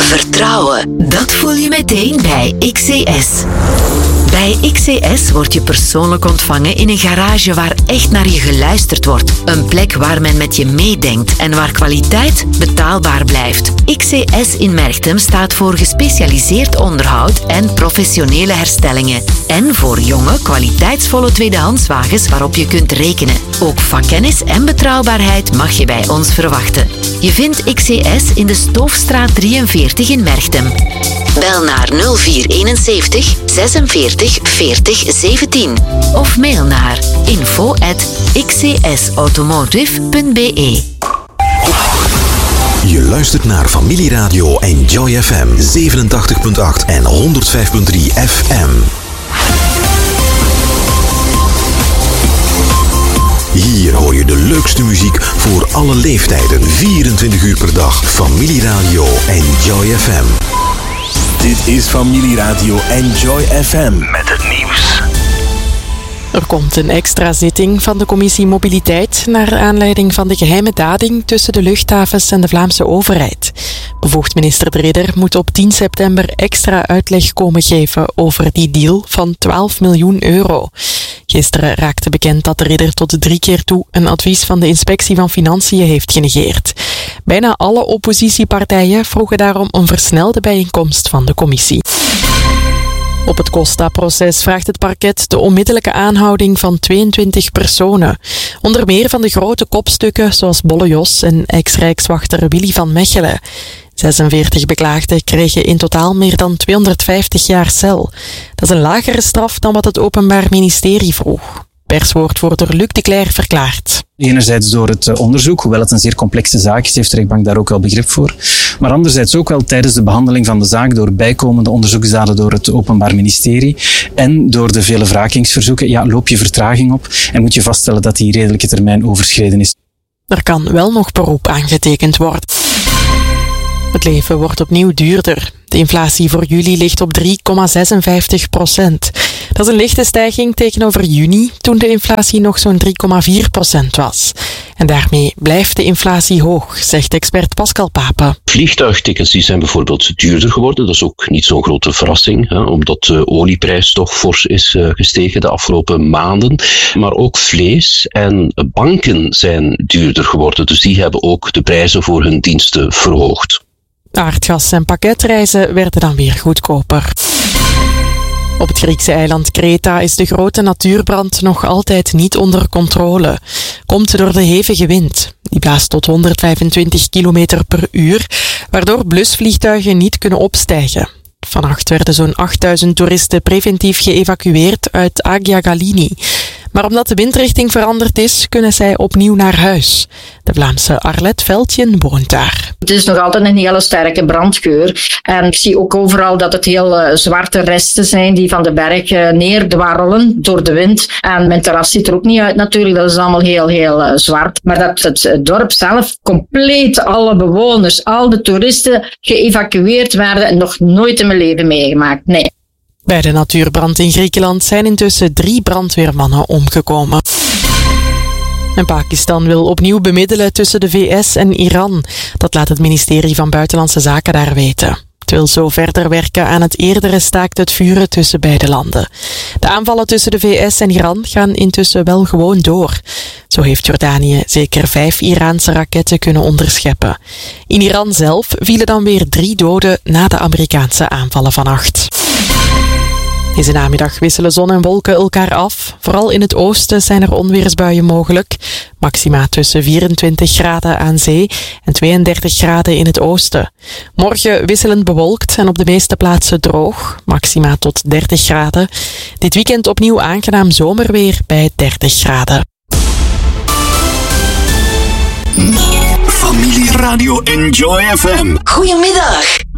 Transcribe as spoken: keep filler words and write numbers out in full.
Vertrouwen, dat voel je meteen bij X C S. Bij X C S word je persoonlijk ontvangen in een garage waar echt naar je geluisterd wordt. Een plek waar men met je meedenkt en waar kwaliteit betaalbaar blijft. X C S in Merchtem staat voor gespecialiseerd onderhoud en professionele herstellingen. En voor jonge, kwaliteitsvolle tweedehandswagens waarop je kunt rekenen. Ook vakkennis en betrouwbaarheid mag je bij ons verwachten. Je vindt X C S in de Stoofstraat drieënveertig in Merchtem. Bel naar nul vier eenenzeventig zesenveertig veertig zeventien of mail naar info at x c s automotive punt b e. Je luistert naar Familieradio Enjoy F M zevenentachtig komma acht en honderdvijf komma drie F M. Hier hoor je de leukste muziek voor alle leeftijden, vierentwintig uur per dag. Familieradio Enjoy F M. Dit is Familieradio Enjoy F M met het nieuws. Er komt een extra zitting van de commissie Mobiliteit naar aanleiding van de geheime dading tussen de luchthavens en de Vlaamse overheid. Bevoegd minister De Ridder moet op tien september extra uitleg komen geven over die deal van twaalf miljoen euro. Gisteren raakte bekend dat De Ridder tot drie keer toe een advies van de Inspectie van Financiën heeft genegeerd. Bijna alle oppositiepartijen vroegen daarom een versnelde bijeenkomst van de commissie. Op het Costa-proces vraagt het parket de onmiddellijke aanhouding van tweeëntwintig personen. Onder meer van de grote kopstukken zoals Bolle Jos en ex-rijkswachter Willy van Mechelen. zesenveertig beklaagden kregen in totaal meer dan tweehonderdvijftig jaar cel. Dat is een lagere straf dan wat het Openbaar Ministerie vroeg. Perswoordvoerder Luc de Cler verklaart. Enerzijds door het onderzoek, hoewel het een zeer complexe zaak is, heeft de rechtbank daar ook wel begrip voor. Maar anderzijds ook wel tijdens de behandeling van de zaak door bijkomende onderzoeksdaden door het Openbaar Ministerie en door de vele wrakingsverzoeken, ja, loop je vertraging op en moet je vaststellen dat die redelijke termijn overschreden is. Er kan wel nog beroep aangetekend worden. Het leven wordt opnieuw duurder. De inflatie voor juli ligt op drie komma zesenvijftig procent. Dat is een lichte stijging tegenover juni, toen de inflatie nog zo'n drie komma vier procent was. En daarmee blijft de inflatie hoog, zegt expert Pascal Pape. Vliegtuigtickets die zijn bijvoorbeeld duurder geworden. Dat is ook niet zo'n grote verrassing, hè, omdat de olieprijs toch fors is uh, gestegen de afgelopen maanden. Maar ook vlees en banken zijn duurder geworden. Dus die hebben ook de prijzen voor hun diensten verhoogd. Aardgas en pakketreizen werden dan weer goedkoper. Op het Griekse eiland Kreta is de grote natuurbrand nog altijd niet onder controle. Komt door de hevige wind. Die blaast tot honderdvijfentwintig kilometer per uur, waardoor blusvliegtuigen niet kunnen opstijgen. Vannacht werden zo'n achtduizend toeristen preventief geëvacueerd uit Agia Galini. Maar omdat de windrichting veranderd is, kunnen zij opnieuw naar huis. De Vlaamse Arlette Veldjen woont daar. Het is nog altijd een hele sterke brandgeur. En ik zie ook overal dat het heel uh, zwarte resten zijn die van de berg uh, neerdwarrelen door de wind. En mijn terras ziet er ook niet uit natuurlijk, dat is allemaal heel, heel uh, zwart. Maar dat het uh, dorp zelf compleet, alle bewoners, al de toeristen geëvacueerd werden en nog nooit in mijn leven meegemaakt. Nee. Bij de natuurbrand in Griekenland zijn intussen drie brandweermannen omgekomen. En Pakistan wil opnieuw bemiddelen tussen de V S en Iran. Dat laat het ministerie van Buitenlandse Zaken daar weten. Het wil zo verder werken aan het eerdere staakt het vuren tussen beide landen. De aanvallen tussen de V S en Iran gaan intussen wel gewoon door. Zo heeft Jordanië zeker vijf Iraanse raketten kunnen onderscheppen. In Iran zelf vielen dan weer drie doden na de Amerikaanse aanvallen vannacht. Deze namiddag wisselen zon en wolken elkaar af. Vooral in het oosten zijn er onweersbuien mogelijk. Maxima tussen vierentwintig graden aan zee en tweeëndertig graden in het oosten. Morgen wisselend bewolkt en op de meeste plaatsen droog. Maxima tot dertig graden. Dit weekend opnieuw aangenaam zomerweer bij dertig graden. Familieradio Enjoy F M. Goedemiddag.